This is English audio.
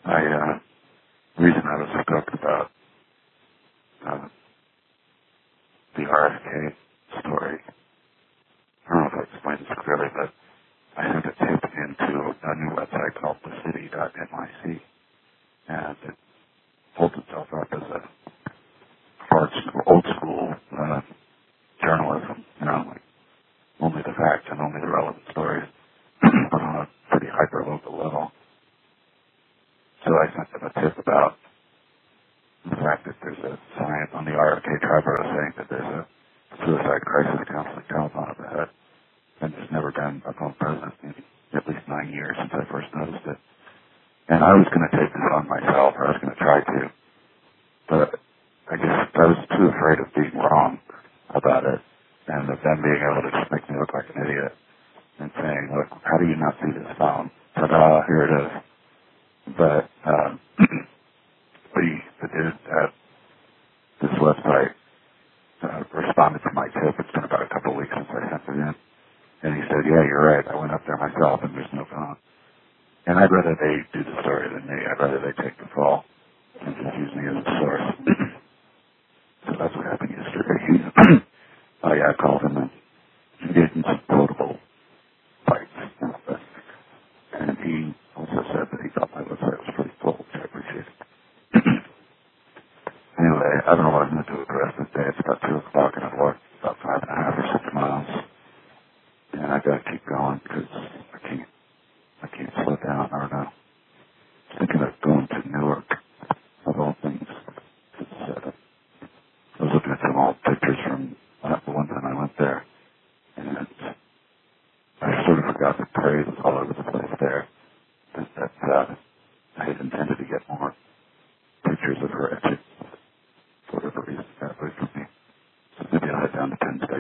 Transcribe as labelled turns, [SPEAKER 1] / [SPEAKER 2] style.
[SPEAKER 1] The reason I was talking about the RFK story, I don't know if I explained this clearly, but I sent a tip into a new website called thecity.nyc, and it holds itself up as a old school journalism, like only the facts and only the relevant stories, but on a pretty hyper-local level. So I sent them a tip about the fact that there's a sign on the RFK Triborough saying that there's a suicide crisis counseling telephone up ahead, and there's never been a phone present in at least 9 years since I first noticed it. And I was going to take this on myself, or I was going to try to, but I guess I was too afraid of being wrong about it, and of them being able to just make me look like an idiot and saying, look, how do you not see this phone? Ta-da, here it is. But the dude at this website responded to my tip. It's been about a couple of weeks since I sent it in. And he said, yeah, you're right. I went up there myself and there's no phone. And I'd rather they do the story than me. I'd rather they take the fall and just use me as a source. So that's what happened yesterday. I called him and he gave me some quotable bites. And he also said that he thought my website was pretty full, which I appreciate. Anyway, I don't know what I'm going to do with the rest of the day. It's about 2 o'clock and I've walked about 5.5 or 6 miles. And I got to keep going because I can't slow down. I don't know. Thinking of going to Newark, of all things. I was looking at some old pictures from the one time I went there. And I sort of forgot that parade was all over the place there. That I had intended to get more pictures of her etching for whatever reason that way from me. So maybe I'll head down to Penn Station.